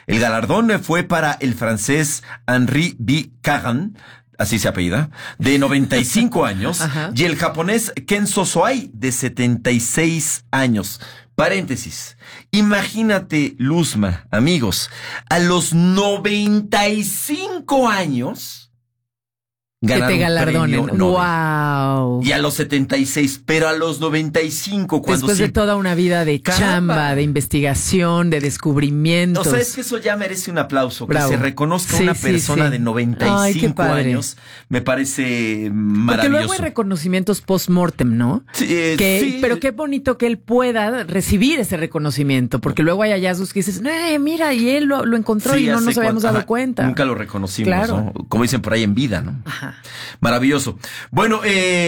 El galardón fue para el francés Henri B. Kagan, así se apellida, de 95 años, Ajá. y el japonés Kenzo Soai, de 76 años. Paréntesis. Imagínate, Luzma, amigos, a los 95 años ganar que te un galardonen. premio Nobel. ¡Wow! Y a los 76, pero a los 95, cuando Después de sí. toda una vida de Caramba. chamba, de investigación, de descubrimientos. O sea, es que eso ya merece un aplauso. Bravo. Que se reconozca Sí, una sí, persona sí. de Ay, qué 95 padre. años. Me parece Porque maravilloso. luego hay reconocimientos post-mortem, ¿no? Sí, sí. Pero qué bonito que él pueda recibir ese reconocimiento, porque luego hay hallazgos que dices, mira, y él lo encontró Sí, y no hace nos habíamos cuánto- dado ajá, cuenta. Nunca lo reconocimos, Claro. ¿no? Como dicen por ahí, en vida, ¿no? Ajá. Maravilloso. Bueno,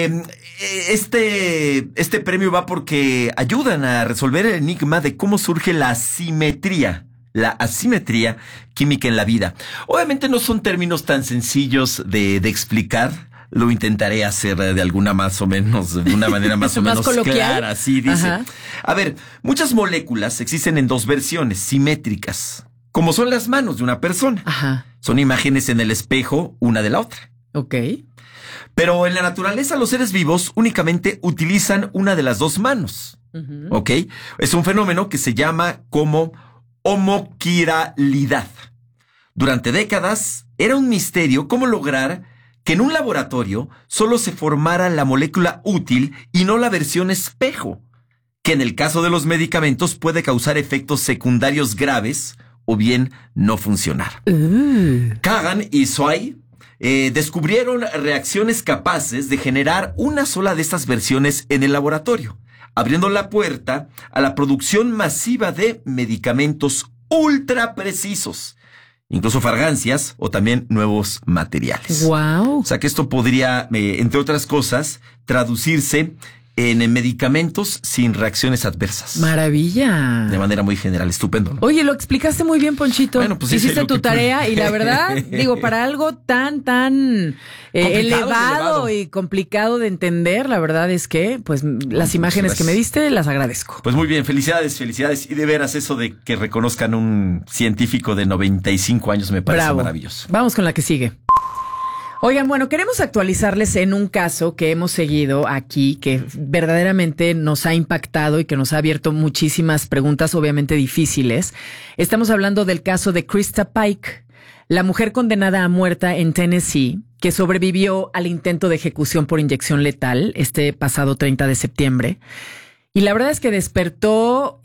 este premio va porque ayudan a resolver el enigma de cómo surge la asimetría química en la vida. Obviamente no son términos tan sencillos de explicar. Lo intentaré hacer de alguna más o menos, de una manera más o ¿Más menos coloquial? clara. Así dice. Ajá. A ver, muchas moléculas existen en dos versiones simétricas, como son las manos de una persona. Ajá. Son imágenes en el espejo una de la otra. Ok. Pero en la naturaleza los seres vivos únicamente utilizan una de las dos manos. Ujú. ¿Ok? Es un fenómeno que se llama como homoquiralidad. Durante décadas era un misterio cómo lograr que en un laboratorio solo se formara la molécula útil y no la versión espejo, que en el caso de los medicamentos puede causar efectos secundarios graves o bien no funcionar. Kagan y Soai descubrieron reacciones capaces de generar una sola de estas versiones en el laboratorio, abriendo la puerta a la producción masiva de medicamentos ultra precisos, incluso fragancias o también nuevos materiales. Wow. O sea que esto podría, entre otras cosas, traducirse en medicamentos sin reacciones adversas. Maravilla. De manera muy general, estupendo, ¿no? Oye, lo explicaste muy bien, Ponchito. Bueno, pues hice hiciste lo tu que pude. tarea y la verdad, digo, para algo tan elevado y complicado de entender, la verdad es que, pues, las imágenes que me diste, las agradezco. Pues muy bien, felicidades. Y de veras eso de que reconozcan un científico de 95 años me parece Bravo. maravilloso. Vamos con la que sigue. Oigan, bueno, queremos actualizarles en un caso que hemos seguido aquí, que verdaderamente nos ha impactado y que nos ha abierto muchísimas preguntas, obviamente difíciles. Estamos hablando del caso de Krista Pike, la mujer condenada a muerte en Tennessee, que sobrevivió al intento de ejecución por inyección letal este pasado 30 de septiembre. Y la verdad es que despertó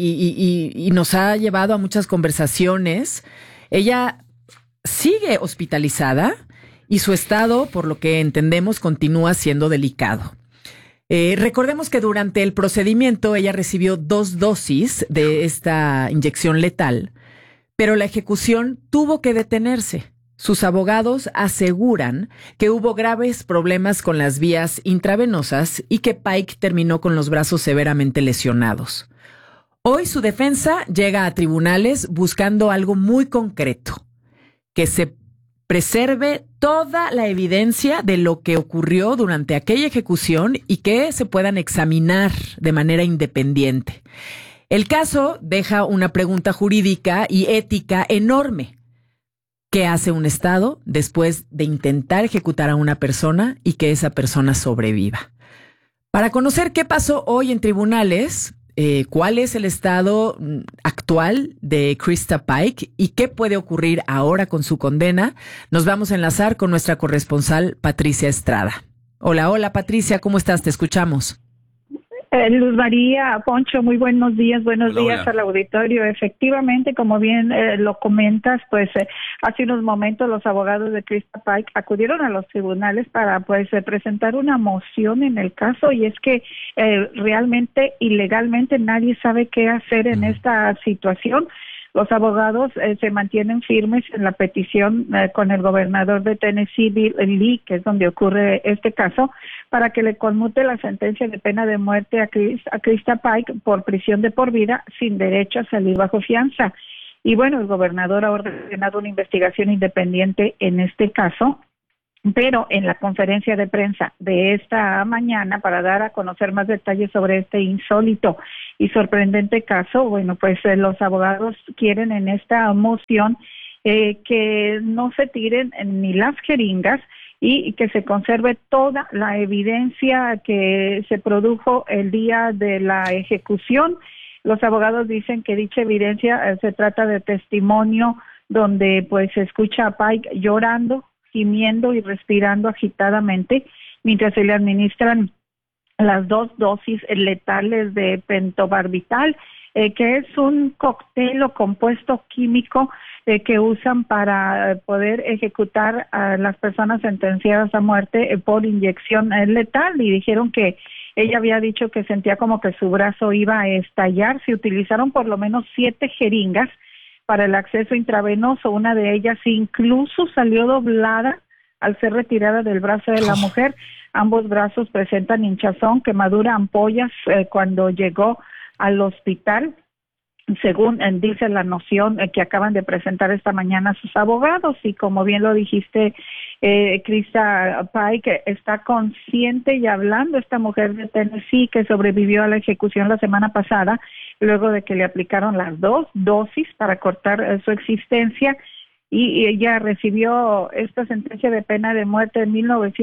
y nos ha llevado a muchas conversaciones. Ella sigue hospitalizada y su estado, por lo que entendemos, continúa siendo delicado. Recordemos que durante el procedimiento ella recibió 2 dosis de esta inyección letal, pero la ejecución tuvo que detenerse. Sus abogados aseguran que hubo graves problemas con las vías intravenosas y que Pike terminó con los brazos severamente lesionados. Hoy su defensa llega a tribunales buscando algo muy concreto, que se preserve toda la evidencia de lo que ocurrió durante aquella ejecución y que se puedan examinar de manera independiente. El caso deja una pregunta jurídica y ética enorme. ¿Qué hace un Estado después de intentar ejecutar a una persona y que esa persona sobreviva? Para conocer qué pasó hoy en tribunales, cuál es el estado actual de Krista Pike y qué puede ocurrir ahora con su condena, nos vamos a enlazar con nuestra corresponsal Patricia Estrada. Hola Patricia, ¿cómo estás? Te escuchamos. Luz María, Poncho, muy buenos días Hola. al auditorio. Efectivamente, como bien lo comentas, pues hace unos momentos los abogados de Krista Pike acudieron a los tribunales para presentar una moción en el caso, y es que realmente ilegalmente nadie sabe qué hacer en esta situación. Los abogados se mantienen firmes en la petición con el gobernador de Tennessee, Bill Lee, que es donde ocurre este caso, para que le conmute la sentencia de pena de muerte a Krista Pike por prisión de por vida sin derecho a salir bajo fianza. Y bueno, el gobernador ha ordenado una investigación independiente en este caso, Pero en la conferencia de prensa de esta mañana, para dar a conocer más detalles sobre este insólito y sorprendente caso, bueno, pues los abogados quieren en esta moción que no se tiren ni las jeringas y que se conserve toda la evidencia que se produjo el día de la ejecución. Los abogados dicen que dicha evidencia se trata de testimonio donde pues se escucha a Pike llorando, gimiendo y respirando agitadamente mientras se le administran las 2 dosis letales de pentobarbital, que es un cóctel o compuesto químico que usan para poder ejecutar a las personas sentenciadas a muerte por inyección letal, y dijeron que ella había dicho que sentía como que su brazo iba a estallar. Se utilizaron por lo menos 7 jeringas para el acceso intravenoso. Una de ellas incluso salió doblada al ser retirada del brazo de la mujer. Ambos brazos presentan hinchazón, quemadura, ampollas cuando llegó al hospital, según dice la noción que acaban de presentar esta mañana sus abogados. Y como bien lo dijiste, Krista Pike está consciente y hablando esta mujer de Tennessee que sobrevivió a la ejecución la semana pasada, luego de que le aplicaron las 2 dosis para cortar su existencia, y ella recibió esta sentencia de pena de muerte en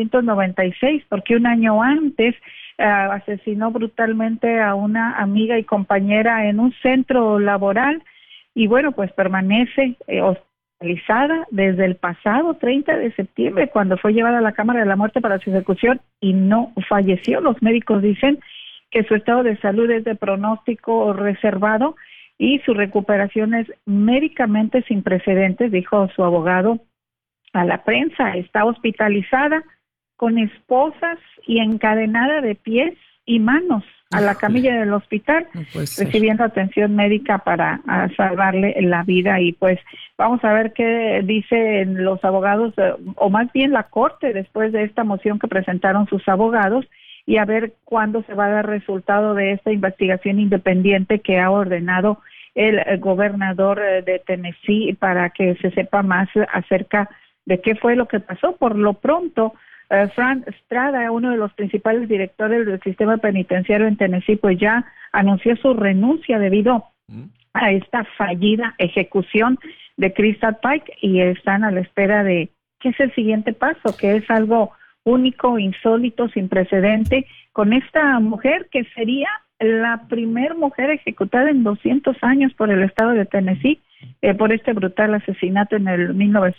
1996, porque un año antes asesinó brutalmente a una amiga y compañera en un centro laboral, y bueno, pues permanece hospitalizada desde el pasado 30 de septiembre, cuando fue llevada a la Cámara de la Muerte para su ejecución, y no falleció. Los médicos dicen que su estado de salud es de pronóstico reservado y su recuperación es médicamente sin precedentes, dijo su abogado a la prensa. Está hospitalizada con esposas y encadenada de pies y manos a la camilla del hospital, recibiendo atención médica para salvarle la vida. Y pues vamos a ver qué dicen los abogados, o más bien la Corte, después de esta moción que presentaron sus abogados, y a ver cuándo se va a dar resultado de esta investigación independiente que ha ordenado el gobernador de Tennessee para que se sepa más acerca de qué fue lo que pasó. Por lo pronto, Frank Strada, uno de los principales directores del sistema penitenciario en Tennessee, pues ya anunció su renuncia debido a esta fallida ejecución de Krista Pike, y están a la espera de qué es el siguiente paso, que es algo único, insólito, sin precedente, con esta mujer que sería la primer mujer ejecutada en 200 años por el estado de Tennessee por este brutal asesinato en el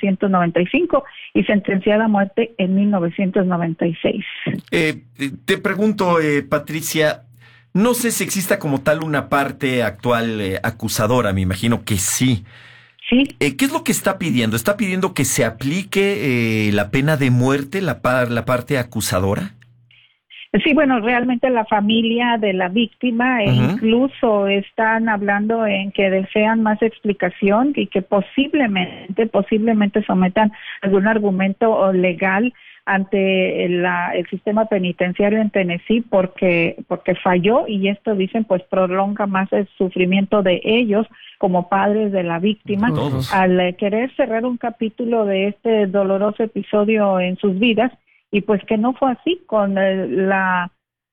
1995 y sentenciada a muerte en 1996. Te pregunto, Patricia, no sé si exista como tal una parte actual acusadora, me imagino que sí. Sí. ¿Qué es lo que está pidiendo? ¿Está pidiendo que se aplique la pena de muerte, la parte acusadora? Sí, bueno, realmente la familia de la víctima incluso están hablando en que desean más explicación y que posiblemente sometan algún argumento legal ante el sistema penitenciario en Tennessee porque falló, y esto dicen pues prolonga más el sufrimiento de ellos como padres de la víctima. Todos. Al querer cerrar un capítulo de este doloroso episodio en sus vidas, y pues que no fue así con ahora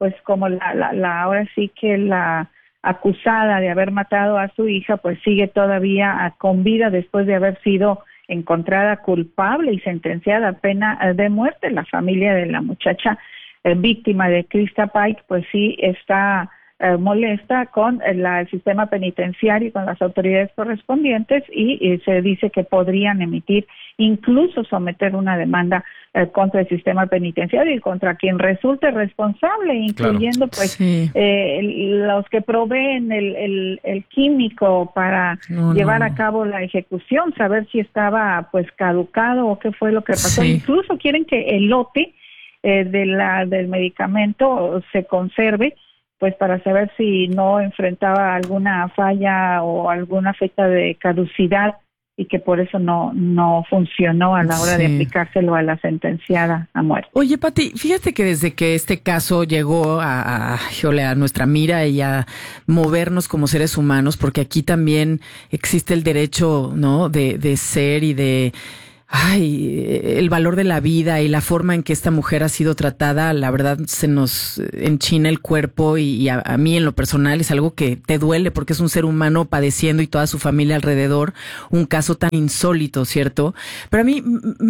sí que la acusada de haber matado a su hija pues sigue todavía con vida después de haber sido encontrada culpable y sentenciada a pena de muerte. La familia de la muchacha víctima de Krista Pike pues sí está molesta con el sistema penitenciario y con las autoridades correspondientes, y se dice que podrían emitir, incluso someter una demanda contra el sistema penitenciario y contra quien resulte responsable, incluyendo los que proveen el químico para llevar a cabo la ejecución, saber si estaba pues caducado o qué fue lo que pasó. Incluso quieren que el lote del medicamento se conserve, pues para saber si no enfrentaba alguna falla o alguna fecha de caducidad, y que por eso no funcionó a la hora de aplicárselo a la sentenciada a muerte. Oye, Pati, fíjate que desde que este caso llegó a nuestra mira y a movernos como seres humanos, porque aquí también existe el derecho, ¿no?, de ser y de el valor de la vida y la forma en que esta mujer ha sido tratada, la verdad se nos enchina el cuerpo y a mí en lo personal es algo que te duele porque es un ser humano padeciendo y toda su familia alrededor, un caso tan insólito, ¿cierto? Pero a mí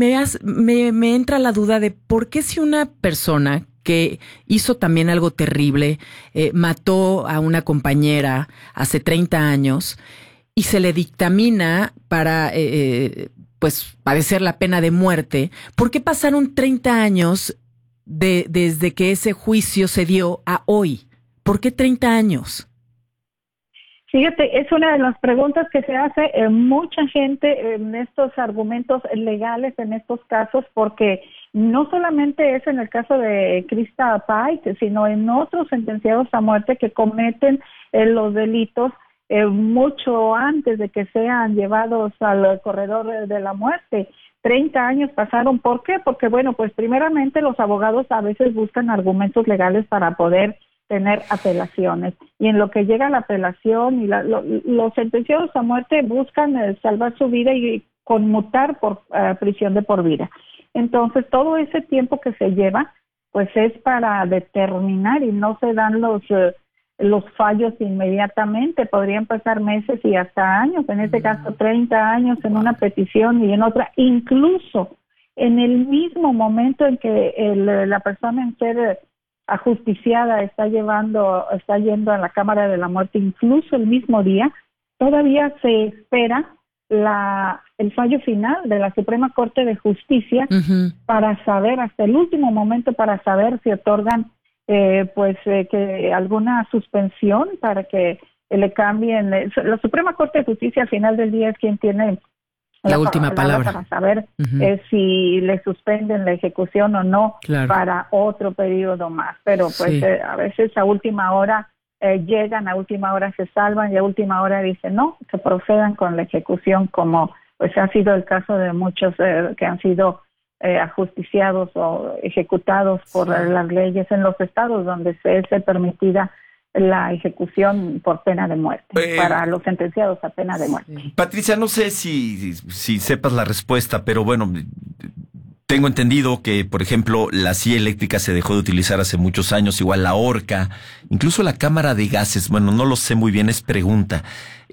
me entra la duda de por qué si una persona que hizo también algo terrible, mató a una compañera hace 30 años y se le dictamina para pues padecer la pena de muerte, ¿por qué pasaron 30 años desde que ese juicio se dio a hoy? ¿Por qué 30 años? Fíjate, es una de las preguntas que se hace mucha gente en estos argumentos legales, en estos casos, porque no solamente es en el caso de Krista Pike, sino en otros sentenciados a muerte que cometen los delitos mucho antes de que sean llevados al corredor de la muerte. 30 años pasaron. ¿Por qué? Porque, bueno, pues primeramente los abogados a veces buscan argumentos legales para poder tener apelaciones. Y en lo que llega la apelación, y los sentenciados a muerte buscan salvar su vida y conmutar por prisión de por vida. Entonces, todo ese tiempo que se lleva, pues es para determinar y no se dan los fallos inmediatamente, podrían pasar meses y hasta años, en este caso 30 años en una petición y en otra, incluso en el mismo momento en que la persona en ser ajusticiada está yendo a la Cámara de la Muerte, incluso el mismo día, todavía se espera el fallo final de la Suprema Corte de Justicia para saber, hasta el último momento, para saber si otorgan que alguna suspensión para que le cambien. La Suprema Corte de Justicia al final del día es quien tiene la última palabra para saber si le suspenden la ejecución o no para otro periodo más. Pero pues a veces a última hora llegan, a última hora se salvan y a última hora dicen no, que procedan con la ejecución, como pues ha sido el caso de muchos que han sido ajusticiados o ejecutados por las leyes en los estados donde se es permitida la ejecución por pena de muerte, para los sentenciados a pena de muerte. Patricia, no sé si sepas la respuesta, pero bueno, tengo entendido que, por ejemplo, la silla eléctrica se dejó de utilizar hace muchos años, igual la horca, incluso la cámara de gases, bueno, no lo sé muy bien, es pregunta.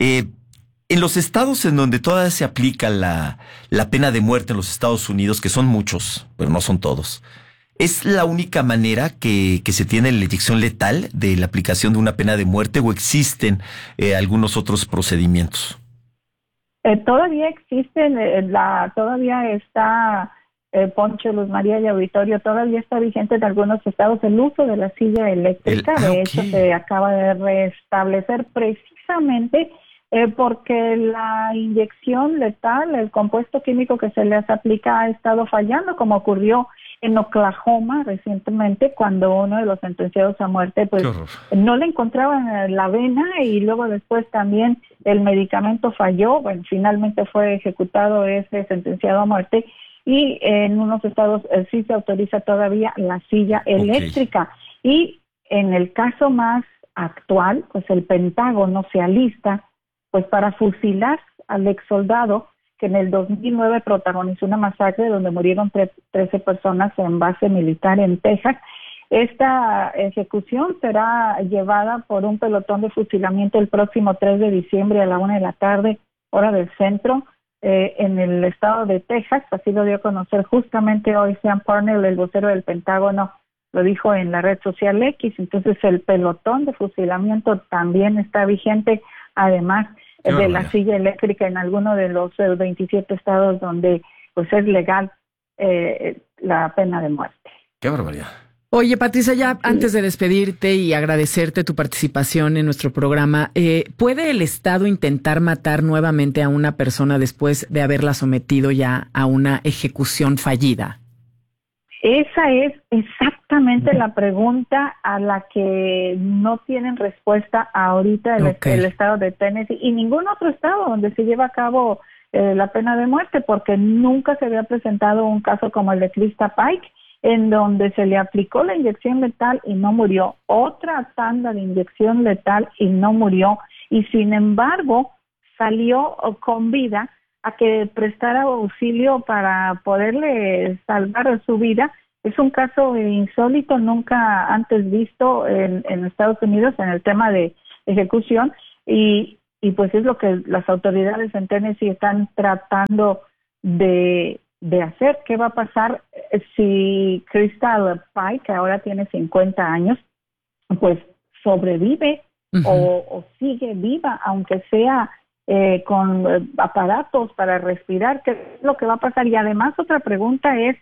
En los estados en donde todavía se aplica la pena de muerte en los Estados Unidos, que son muchos, pero no son todos, ¿es la única manera que se tiene la inyección letal de la aplicación de una pena de muerte o existen algunos otros procedimientos? Todavía existen, todavía está Poncho, Luz María y Auditorio, todavía está vigente en algunos estados el uso de la silla eléctrica. De hecho, se acaba de restablecer precisamente porque la inyección letal, el compuesto químico que se les aplica ha estado fallando, como ocurrió en Oklahoma recientemente, cuando uno de los sentenciados a muerte pues no le encontraban la vena y luego después también el medicamento falló. Bueno, finalmente fue ejecutado ese sentenciado a muerte y en unos estados sí se autoriza todavía la silla eléctrica. Y en el caso más actual, pues el Pentágono se alista pues para fusilar al ex soldado que en el 2009 protagonizó una masacre donde murieron 13 personas en base militar en Texas. Esta ejecución será llevada por un pelotón de fusilamiento el próximo 3 de diciembre a la 1 de la tarde, hora del centro, en el estado de Texas. Así lo dio a conocer justamente hoy Sean Parnell, el vocero del Pentágono, lo dijo en la red social X. Entonces el pelotón de fusilamiento también está vigente, además de la silla eléctrica en alguno de los 27 estados donde pues es legal la pena de muerte. ¡Qué barbaridad! Oye, Patricia, ya antes de despedirte y agradecerte tu participación en nuestro programa, ¿puede el Estado intentar matar nuevamente a una persona después de haberla sometido ya a una ejecución fallida? Esa es exactamente la pregunta a la que no tienen respuesta ahorita el estado de Tennessee y ningún otro estado donde se lleva a cabo la pena de muerte, porque nunca se había presentado un caso como el de Krista Pike, en donde se le aplicó la inyección letal y no murió, otra tanda de inyección letal y no murió, y sin embargo salió con vida a que prestara auxilio para poderle salvar su vida. Es un caso insólito, nunca antes visto en Estados Unidos en el tema de ejecución y pues es lo que las autoridades en Tennessee están tratando de hacer. ¿Qué va a pasar si Crystal Pike, que ahora tiene 50 años, pues sobrevive o sigue viva, aunque sea con aparatos para respirar? ¿Qué es lo que va a pasar? Y además otra pregunta es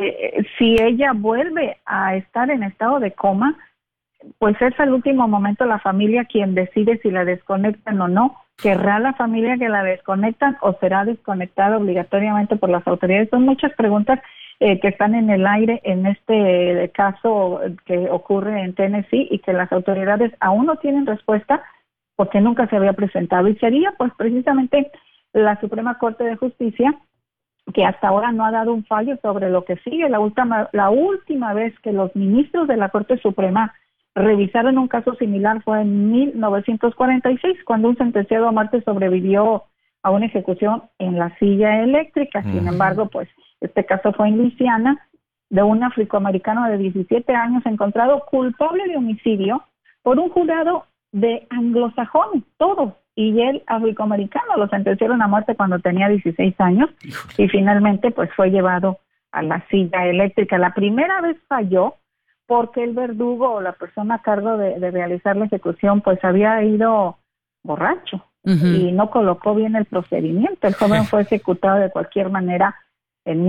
si ella vuelve a estar en estado de coma, pues es al último momento la familia quien decide si la desconectan o no. ¿Querrá la familia que la desconectan o será desconectada obligatoriamente por las autoridades? Son muchas preguntas que están en el aire en este caso que ocurre en Tennessee y que las autoridades aún no tienen respuesta porque nunca se había presentado. Y sería pues precisamente la Suprema Corte de Justicia que hasta ahora no ha dado un fallo sobre lo que sigue. La última vez que los ministros de la Corte Suprema revisaron un caso similar fue en 1946, cuando un sentenciado a muerte sobrevivió a una ejecución en la silla eléctrica. Sin embargo, pues este caso fue en Luisiana, de un afroamericano de 17 años encontrado culpable de homicidio por un jurado de anglosajones, todos, y el afroamericano lo sentenciaron a muerte cuando tenía 16 años y finalmente pues fue llevado a la silla eléctrica. La primera vez falló porque el verdugo o la persona a cargo de realizar la ejecución pues había ido borracho y no colocó bien el procedimiento. El joven fue ejecutado de cualquier manera en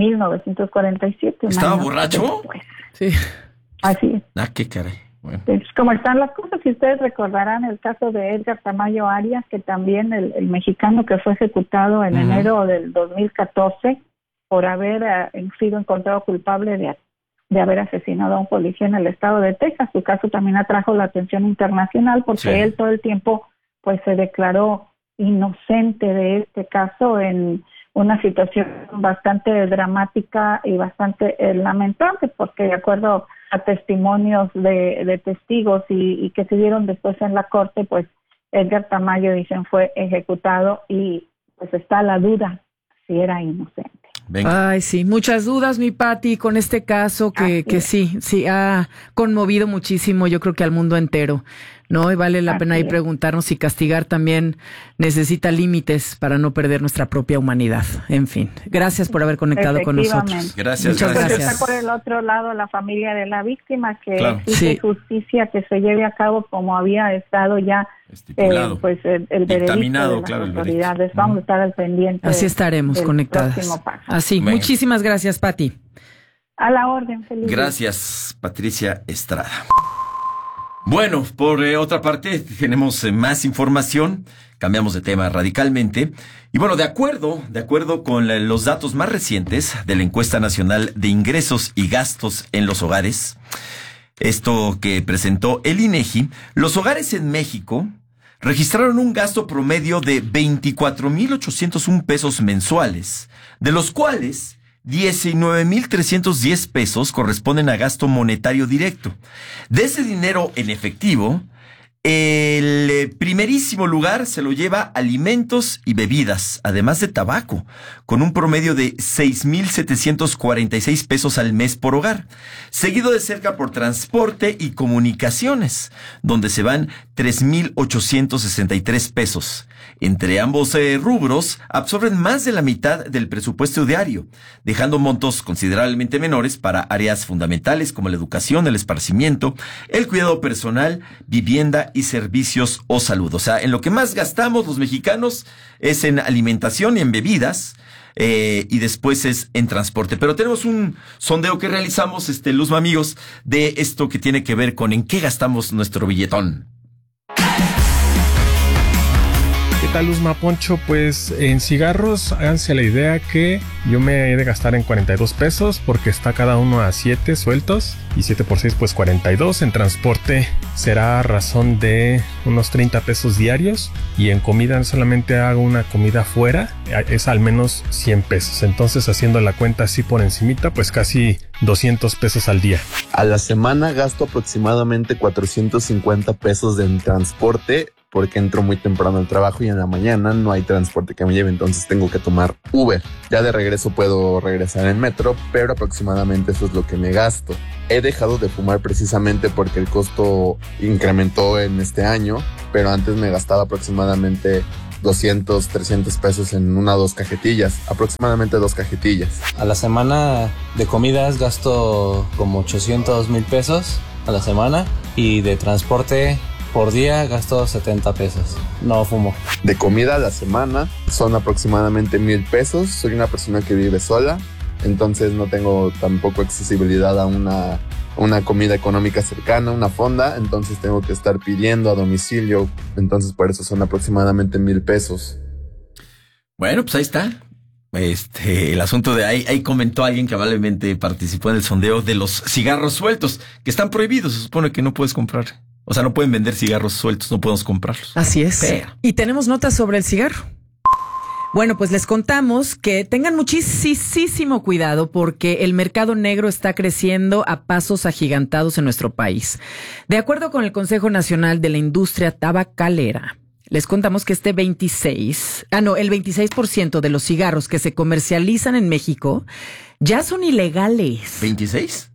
1947. ¿Estaba borracho? Sí. Así es. Ah, qué caray. Bueno. Es como están las cosas. Si ustedes recordarán el caso de Edgar Tamayo Arias, que también el mexicano que fue ejecutado en enero del 2014 por haber sido encontrado culpable de haber asesinado a un policía en el estado de Texas. Su caso también atrajo la atención internacional porque él todo el tiempo pues se declaró inocente de este caso en una situación bastante dramática y bastante lamentable, porque de acuerdo a testimonios de testigos y que se dieron después en la corte, pues Edgar Tamayo, dicen, fue ejecutado y pues está la duda si era inocente. Venga. Ay, sí, muchas dudas, mi Pati, con este caso que sí ha conmovido muchísimo, yo creo que al mundo entero, ¿no? Y vale la pena ahí preguntarnos si castigar también necesita límites para no perder nuestra propia humanidad. En fin, gracias por haber conectado con nosotros. Gracias. Muchas gracias. Está por el otro lado la familia de la víctima, que exige justicia que se lleve a cabo como había estado ya pues el veredicto de las autoridades. Vamos a estar al pendiente. Así estaremos conectadas. Así, muchísimas gracias, Pati. A la orden, feliz. Gracias, Patricia Estrada. Bueno, por otra parte, tenemos más información. Cambiamos de tema radicalmente. Y bueno, de acuerdo con los datos más recientes de la Encuesta Nacional de Ingresos y Gastos en los Hogares, esto que presentó el INEGI, los hogares en México registraron un gasto promedio de 24,801 pesos mensuales, de los cuales 19,310 pesos corresponden a gasto monetario directo. De ese dinero en efectivo, el primerísimo lugar se lo lleva alimentos y bebidas, además de tabaco, con un promedio de 6,746 pesos al mes por hogar, seguido de cerca por transporte y comunicaciones, donde se van 3,863 pesos. Entre ambos rubros absorben más de la mitad del presupuesto diario, dejando montos considerablemente menores para áreas fundamentales como la educación, el esparcimiento, el cuidado personal, vivienda y servicios o salud. O sea, en lo que más gastamos los mexicanos es en alimentación y en bebidas, y después es en transporte. Pero tenemos un sondeo que realizamos, Luzma, amigos, de esto que tiene que ver con en qué gastamos nuestro billetón. ¿Qué tal, Luzma, Poncho? Pues en cigarros, háganse la idea que yo me he de gastar en 42 pesos porque está cada uno a 7 sueltos y 7 por 6 pues 42. En transporte será a razón de unos 30 pesos diarios y en comida solamente hago una comida fuera, es al menos 100 pesos. Entonces, haciendo la cuenta así por encimita, pues casi 200 pesos al día. A la semana gasto aproximadamente 450 pesos en transporte porque entro muy temprano al trabajo y en la mañana no hay transporte que me lleve, entonces tengo que tomar Uber. Ya de regreso puedo regresar en metro, pero aproximadamente eso es lo que me gasto. He dejado de fumar precisamente porque el costo incrementó en este año, pero antes me gastaba aproximadamente 200, 300 pesos en una o dos cajetillas, aproximadamente 2 cajetillas. A la semana de comidas gasto como 800 mil pesos a la semana, y de transporte por día gasto 70 pesos. No fumo. De comida a la semana son aproximadamente 1,000 pesos. Soy una persona que vive sola, entonces no tengo tampoco accesibilidad a una comida económica cercana, una fonda, entonces tengo que estar pidiendo a domicilio, entonces por eso son aproximadamente 1,000 pesos. Bueno, pues ahí está. El asunto de ahí comentó alguien que amablemente participó en el sondeo de los cigarros sueltos, que están prohibidos, se supone que no puedes comprar. O sea, no pueden vender cigarros sueltos, no podemos comprarlos. Así es. Pero. Y tenemos notas sobre el cigarro. Bueno, pues les contamos que tengan muchísimo cuidado porque el mercado negro está creciendo a pasos agigantados en nuestro país. De acuerdo con el Consejo Nacional de la Industria Tabacalera, les contamos que el 26% de los cigarros que se comercializan en México ya son ilegales. ¿26?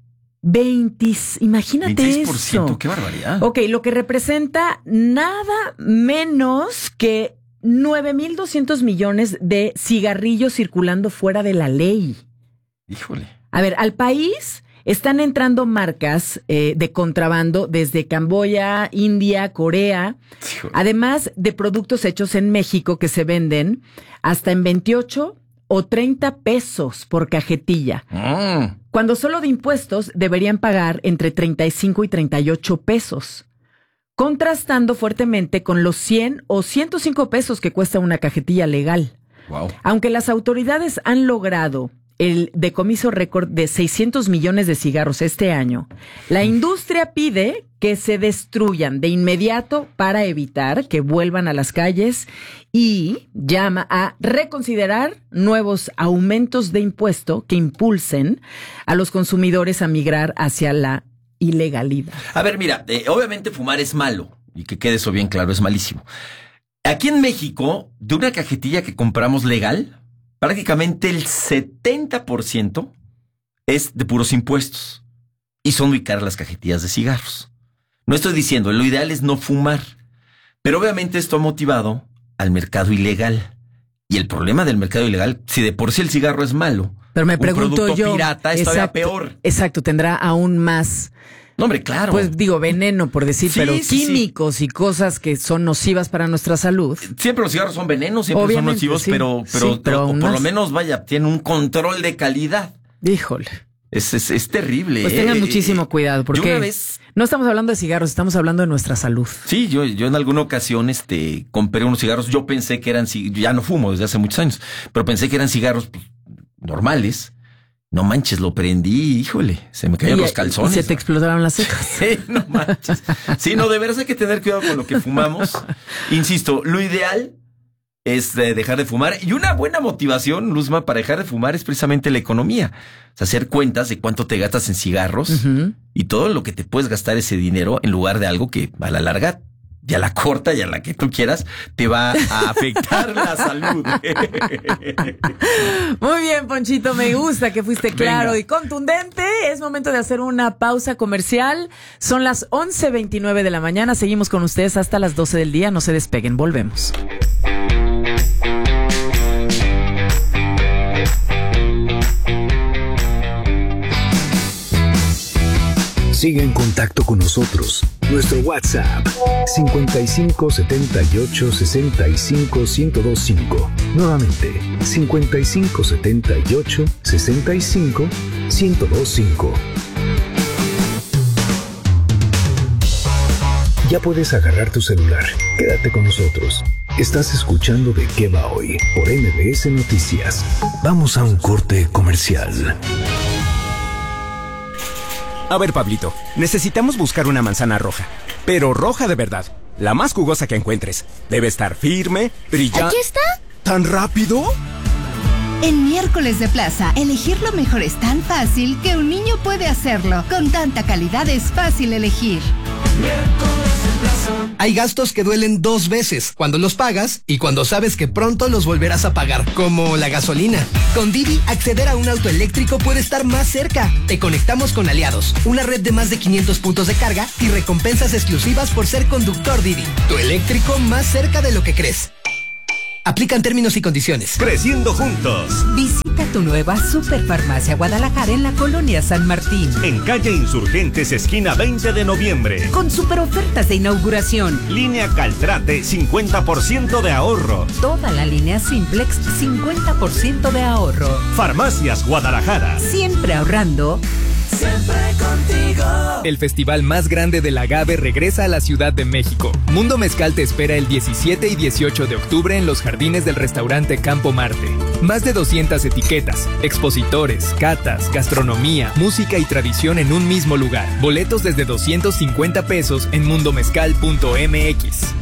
Imagínate 26%, eso. ¡Qué barbaridad! Ok, lo que representa nada menos que 9,200 millones de cigarrillos circulando fuera de la ley. Híjole. A ver, al país están entrando marcas de contrabando desde Camboya, India, Corea, Híjole. además de productos hechos en México que se venden hasta en 28 o 30 pesos por cajetilla. Cuando solo de impuestos deberían pagar entre 35 y 38 pesos. Contrastando fuertemente con los 100 o 105 pesos que cuesta una cajetilla legal. Wow. Aunque las autoridades han logrado el decomiso récord de 600 millones de cigarros este año, la industria pide que se destruyan de inmediato para evitar que vuelvan a las calles y llama a reconsiderar nuevos aumentos de impuesto que impulsen a los consumidores a migrar hacia la ilegalidad. A ver, mira, obviamente fumar es malo, y que quede eso bien claro, es malísimo. Aquí en México, de una cajetilla que compramos legal, prácticamente el 70% es de puros impuestos. Y son muy caras las cajetillas de cigarros. No estoy diciendo, lo ideal es no fumar, pero obviamente esto ha motivado al mercado ilegal. Y el problema del mercado ilegal, si de por sí el cigarro es malo, pero me pregunto un producto yo, pirata es todavía peor. Exacto, tendrá aún más. No, hombre, claro. Pues digo, veneno por decir, Sí, pero sí, químicos y cosas que son nocivas para nuestra salud. Siempre los cigarros son venenos, siempre Obviamente, son nocivos, sí. pero aún por lo más. menos, vaya, tienen un control de calidad. Híjole. Es terrible. Pues tengan muchísimo cuidado, porque yo una vez, no estamos hablando de cigarros, estamos hablando de nuestra salud. sí, yo en alguna ocasión compré unos cigarros, yo pensé que eran, ya no fumo desde hace muchos años, pero pensé que eran cigarros pues, normales. No manches, lo prendí, híjole, se me cayeron los calzones. Y se te explotaron las cejas. Sí, no manches. Sí, no, de veras hay que tener cuidado con lo que fumamos. Insisto, lo ideal es dejar de fumar. Y una buena motivación, Luzma, para dejar de fumar es precisamente la economía. O sea, hacer cuentas de cuánto te gastas en cigarros y todo lo que te puedes gastar ese dinero en lugar de algo que a la larga, y a la corta y a la que tú quieras, te va a afectar la salud. Muy bien, Ponchito, me gusta que fuiste claro Venga. y contundente. Es momento de hacer una pausa comercial. Son las 11:29 de la mañana. Seguimos con ustedes hasta las 12 del día. No se despeguen, volvemos. Sigue en contacto con nosotros. Nuestro WhatsApp 55 78 65 1025. Nuevamente 55 78 65 1025. Ya puedes agarrar tu celular. Quédate con nosotros. Estás escuchando De Qué Va Hoy por MBS Noticias. Vamos a un corte comercial. A ver, Pablito, necesitamos buscar una manzana roja, pero roja de verdad, la más jugosa que encuentres. Debe estar firme, brillante. ¿Aquí está? ¿Tan rápido? En Miércoles de Plaza, elegir lo mejor es tan fácil que un niño puede hacerlo. Con tanta calidad es fácil elegir. Miércoles Hay gastos que duelen 2 veces, cuando los pagas y cuando sabes que pronto los volverás a pagar, como la gasolina. Con Didi, acceder a un auto eléctrico puede estar más cerca. Te conectamos con Aliados, una red de más de 500 puntos de carga y recompensas exclusivas por ser conductor Didi. Tu eléctrico más cerca de lo que crees. Aplican términos y condiciones. Creciendo juntos. Visita tu nueva Superfarmacia Guadalajara en la colonia San Martín. En calle Insurgentes, esquina 20 de noviembre. Con super ofertas de inauguración. Línea Caltrate, 50% de ahorro. Toda la línea Simplex, 50% de ahorro. Farmacias Guadalajara. Siempre ahorrando. Siempre contigo. El festival más grande del agave regresa a la Ciudad de México. Mundo Mezcal te espera el 17 y 18 de octubre en los jardines del restaurante Campo Marte. Más de 200 etiquetas, expositores, catas, gastronomía, música y tradición en un mismo lugar. Boletos desde 250 pesos en mundomezcal.mx.